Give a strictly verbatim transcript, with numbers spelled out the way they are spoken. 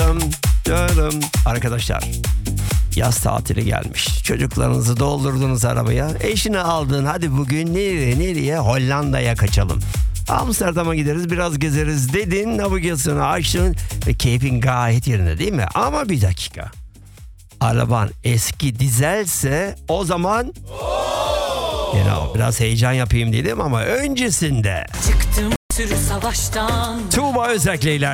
Dım, dım. Arkadaşlar, yaz tatili gelmiş. Çocuklarınızı doldurdunuz arabaya. Eşini aldın. Hadi bugün nereye nereye? Hollanda'ya kaçalım. Amsterdam'a gideriz, biraz gezeriz dedin. Navigasyonu açtın ve keyfin gayet yerinde, değil mi? Ama bir dakika. Araban eski dizelse o zaman you know, biraz heyecan yapayım dedim ama öncesinde Çıktım sürü savaştan. Tuğba Özerk'le